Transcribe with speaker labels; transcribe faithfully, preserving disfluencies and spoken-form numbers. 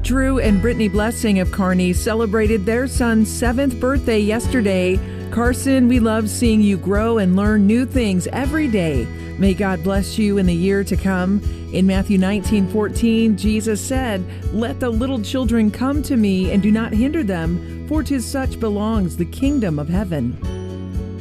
Speaker 1: Drew and Brittany Blessing of Kearney celebrated their son's seventh birthday yesterday. Carson, we love seeing you grow and learn new things every day. May God bless you in the year to come. In Matthew nineteen fourteen, Jesus said, "Let the little children come to me and do not hinder them, for to such belongs the kingdom of heaven."